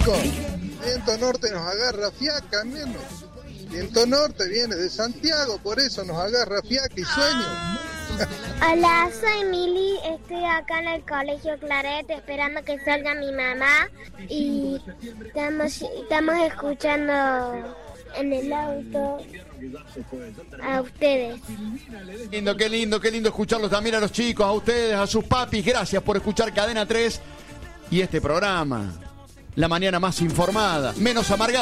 chicos. Viento norte nos agarra fiaca, menos. Viento norte viene de Santiago, por eso nos agarra fiaca y sueño. Hola, soy Mili, estoy acá en el colegio Claret esperando que salga mi mamá y estamos escuchando en el auto a ustedes. Qué lindo escucharlos también a los chicos, a ustedes, a sus papis. Gracias por escuchar Cadena 3 y este programa. La mañana más informada, menos amargada.